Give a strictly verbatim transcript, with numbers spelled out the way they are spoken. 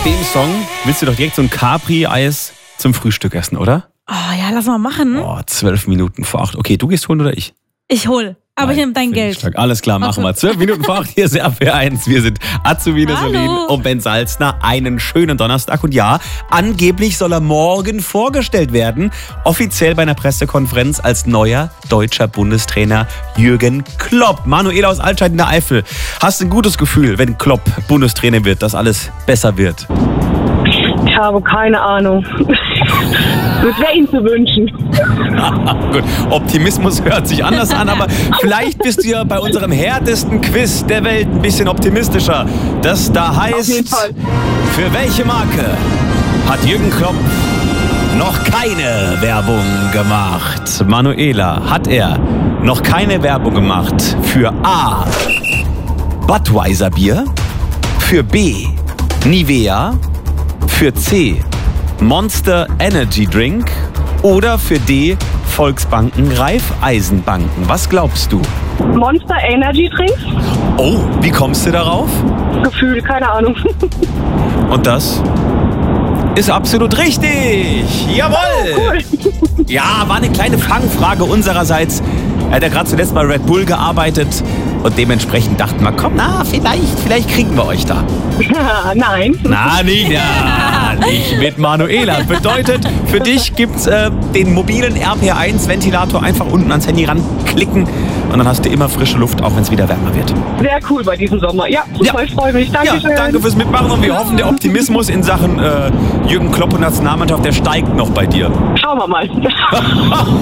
dem Song willst du doch direkt so ein Capri-Eis zum Frühstück essen, oder? Oh ja, lass mal machen. Oh, zwölf Minuten vor acht. Okay, du gehst holen oder ich? Ich hol. Aber Nein, ich nehme dein find ich Geld. stark. Alles klar, machen Okay. wir. zwölf Minuten vor acht, hier ist R P eins. Wir sind Azubine Hallo. Solin und Ben Salzner. Einen schönen Donnerstag. Und ja, angeblich soll er morgen vorgestellt werden. Offiziell bei einer Pressekonferenz als neuer deutscher Bundestrainer Jürgen Klopp. Manuela aus Altscheid in der Eifel. Hast du ein gutes Gefühl, wenn Klopp Bundestrainer wird, dass alles besser wird? Ich habe keine Ahnung. Das wäre Ihnen zu wünschen. Gut, Optimismus hört sich anders an, aber vielleicht bist du ja bei unserem härtesten Quiz der Welt ein bisschen optimistischer. Das da Auf jeden heißt, Fall. für welche Marke hat Jürgen Klopp noch keine Werbung gemacht? Manuela, hat er noch keine Werbung gemacht für A, Budweiser Bier, für B, Nivea, für C, Monster Energy Drink oder für D, Volksbanken, Raiffeisenbanken? Was glaubst du? Monster Energy Drinks? Oh, wie kommst du darauf? Gefühl, keine Ahnung. Und das ist absolut richtig. Jawohl. Cool. Ja, war eine kleine Fangfrage unsererseits. Er hat ja gerade zuletzt bei Red Bull gearbeitet und dementsprechend dachten wir, komm, na, vielleicht, vielleicht kriegen wir euch da. Nein. Na, nicht, ja, nicht mit Manuela. Bedeutet, für dich gibt's äh, den mobilen R P eins Ventilator einfach unten ans Handy ranklicken und dann hast du immer frische Luft, auch wenn es wieder wärmer wird. Sehr cool bei diesem Sommer. Ja, super, Ja. ich freue mich. Ja, Dankeschön. danke fürs Mitmachen und wir hoffen, der Optimismus in Sachen äh, Jürgen Klopp und Nationalmannschaft, der steigt noch bei dir. Schauen wir mal.